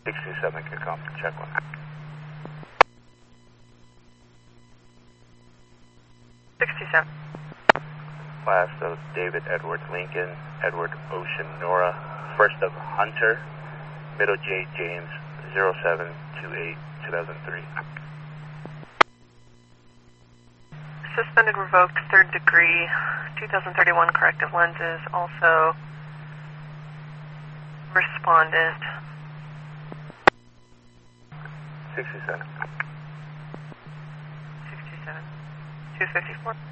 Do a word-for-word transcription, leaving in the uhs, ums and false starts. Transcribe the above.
sixty-seven, can come, check one. sixty-seven. Last of David Edward Lincoln, Edward Ocean Nora, first of Hunter, middle J James, zero seven two eight, two thousand three. Suspended, revoked, third degree, two thousand thirty-one corrective lenses, also responded. sixty-seven. sixty-seven. two fifty-four.